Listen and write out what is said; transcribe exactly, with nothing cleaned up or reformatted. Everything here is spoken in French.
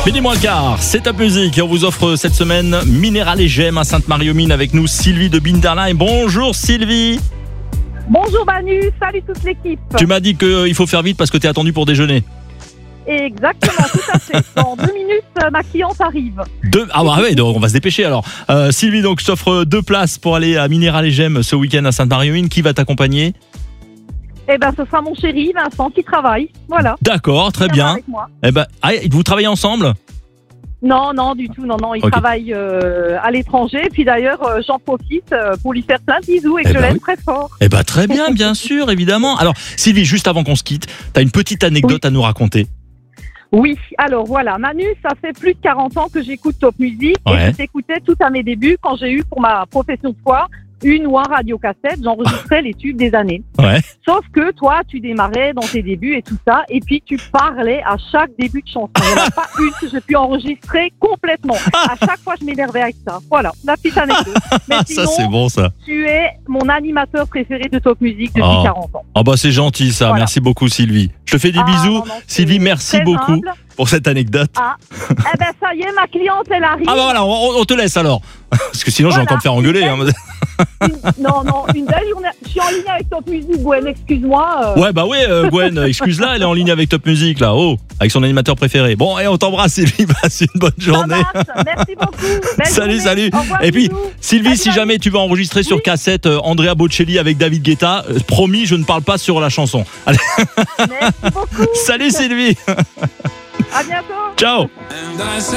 Midi moins le quart, c'est Top Music et on vous offre cette semaine Minéral et Gemme à Sainte-Marie-aux-Mines avec nous Sylvie de Binderlein. Bonjour Sylvie. Bonjour Manu, salut toute l'équipe. Tu m'as dit qu'il faut faire vite parce que tu es attendu pour déjeuner. Exactement, tout à fait. Dans deux minutes, ma cliente arrive. Deux... Ah bah ouais, donc on va se dépêcher alors. Euh, Sylvie, donc je t'offre deux places pour aller à Minéral et Gemme ce week-end à Sainte-Marie-aux-Mines. Qui va t'accompagner ? Eh ben, ce sera mon chéri Vincent qui travaille. Voilà. D'accord, très Il bien. avec moi. Eh ben, ah, vous travaillez ensemble ? Non, non, du tout, non, non. Il Okay. travaille euh, à l'étranger. Puis d'ailleurs, euh, j'en profite euh, pour lui faire plein de bisous et que Eh je ben l'aime oui. très fort. Eh ben très bien, bien sûr, évidemment. Alors Sylvie, juste avant qu'on se quitte, t'as une petite anecdote à nous raconter. Oui, alors voilà, Manu, ça fait plus de quarante ans que j'écoute Top Music Ouais. et je t'écoutais tout à mes débuts quand j'ai eu pour ma profession de foi une ou un radiocassette, j'enregistrais les tubes des années. Ouais. Sauf que toi, tu démarrais dans tes débuts et tout ça, et puis tu parlais à chaque début de chanson. Il n'y en a pas une que j'ai pu enregistrer complètement. À chaque fois, je m'énervais avec ça. Voilà, la petite anecdote. Mais sinon, Ça c'est bon ça. tu es mon animateur préféré de Top Music depuis Oh. quarante ans. Oh bah c'est gentil ça, Voilà. merci beaucoup Sylvie. Je te fais des Ah, bisous. non, non, c'est Sylvie, merci très beaucoup humble. pour cette anecdote. Ah, eh ben ça y est, ma cliente, elle arrive. Ah bah voilà, on, on te laisse alors. Parce que sinon je vais Voilà. encore me faire engueuler. Hein. Une- non, non, une belle journée. Je suis en ligne avec Top Music, Gwen, excuse-moi. euh. Ouais bah ouais euh, Gwen, excuse-la, elle est en ligne avec Top Music là. Oh, avec son animateur préféré. Bon, et on t'embrasse Sylvie, passe une bonne Ça journée. marche. Merci beaucoup. Belle Salut, journée. salut. Au revoir, Et puis, bisous. Sylvie, Salut, si Manu. jamais tu veux enregistrer sur Oui. cassette euh, Andrea Bocelli avec David Guetta, euh, promis, je ne parle pas sur la chanson. Allez, Merci beaucoup. salut Sylvie. À bientôt. Ciao. And I said